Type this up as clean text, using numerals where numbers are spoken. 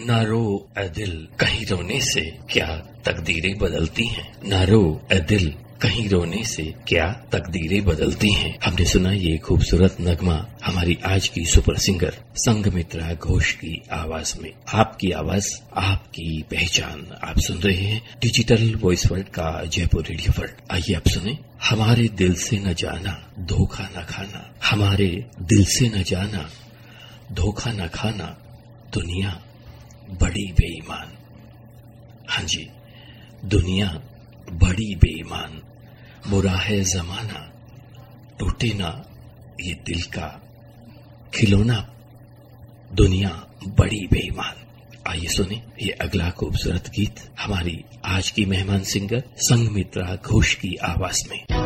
ना रो ए दिल कहीं रोने से क्या तकदीरें बदलती हैं। ना रो ए दिल कहीं रोने से क्या तकदीरें बदलती हैं। हमने सुना ये खूबसूरत नगमा हमारी आज की सुपर सिंगर संघमित्रा घोष की आवाज में। आपकी आवाज, आपकी पहचान। आप सुन रहे हैं डिजिटल वॉइस वर्ल्ड का जयपुर रेडियो वर्ल्ड। आइए आप सुने। हमारे दिल से न जाना धोखा न खाना, हमारे दिल से न जाना धोखा न खाना, दुनिया बड़ी बेईमान। हाँ जी, दुनिया बड़ी बेईमान। बुरा है जमाना, टूटे ना ये दिल का खिलौना, दुनिया बड़ी बेईमान। आइए सुने ये अगला खूबसूरत गीत हमारी आज की मेहमान सिंगर संघमित्रा घोष की आवाज में।